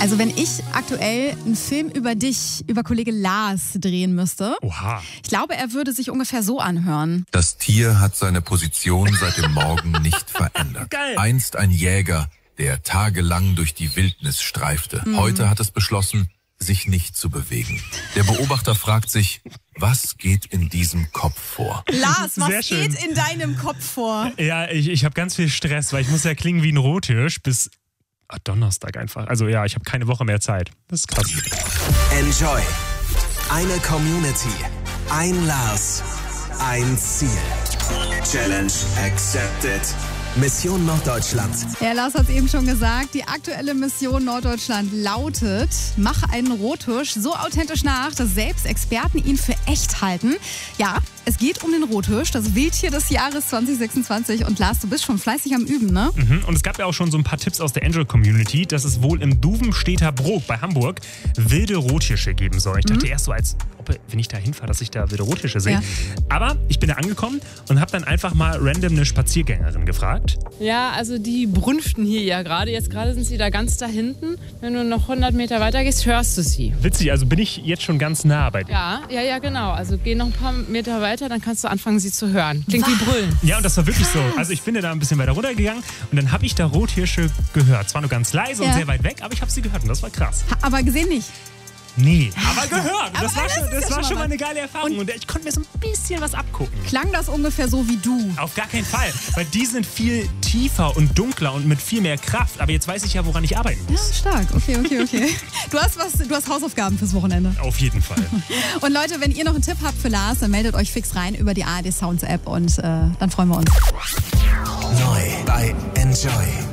Also wenn ich aktuell einen Film über dich, über Kollege Lars drehen müsste, Oha. ich glaube, er würde sich ungefähr so anhören. Das Tier hat seine Position seit dem Morgen nicht verändert. Geil. Einst ein Jäger, der tagelang durch die Wildnis streifte. Heute hat es beschlossen, sich nicht zu bewegen. Der Beobachter fragt sich, was geht in diesem Kopf vor? Lars, Sehr was schön. geht in deinem Kopf vor? Ja, ich habe ganz viel Stress, weil ich muss ja klingen wie ein Rothirsch bis Donnerstag einfach. Also ja, ich habe keine Woche mehr Zeit. Das ist krass. Enjoy. Eine Community. Ein Lars. Ein Ziel. Challenge accepted. Mission Norddeutschland. Ja, Lars hat es eben schon gesagt, die aktuelle Mission Norddeutschland lautet, mach einen Rothirsch so authentisch nach, dass selbst Experten ihn für echt halten. Ja, es geht um den Rothirsch, das Wildtier des Jahres 2026. Und Lars, du bist schon fleißig am Üben, ne? Und es gab ja auch schon so ein paar Tipps aus der Angel-Community, dass es wohl im Duvenstedter Brook bei Hamburg wilde Rothirsche geben soll. Ich dachte erst so, als ob, wenn ich da hinfahre, dass ich da wilde Rothirsche sehe. Ja. Aber ich bin da angekommen und habe dann einfach mal random eine Spaziergängerin gefragt. Ja, also die brünften hier ja gerade. Jetzt gerade sind sie da ganz da hinten. Wenn du noch 100 Meter weiter gehst, hörst du sie. Witzig, also bin ich jetzt schon ganz nah bei dir. Ja, genau. Also geh noch ein paar Meter weiter, dann kannst du anfangen, sie zu hören. Klingt wie Brüllen. Ja, und das war wirklich so. Also ich bin da ein bisschen weiter runtergegangen und dann habe ich da Rothirsche gehört. Zwar nur ganz leise und Ja. sehr weit weg, aber ich habe sie gehört und das war krass. Aber gesehen nicht. Nee, aber gehört. Aber Das war das ist ja schon schon mal mal eine geile Erfahrung und ich konnte mir so ein bisschen was abgucken. Klang das ungefähr so wie du? Auf gar keinen Fall, weil die sind viel tiefer und dunkler und mit viel mehr Kraft. Aber jetzt weiß ich ja, woran ich arbeiten Ja, muss. stark. Okay. Du hast Hausaufgaben fürs Wochenende. Auf jeden Fall. Und Leute, wenn ihr noch einen Tipp habt für Lars, dann meldet euch fix rein über die ARD Sounds App und dann freuen wir uns. Neu bei Enjoy.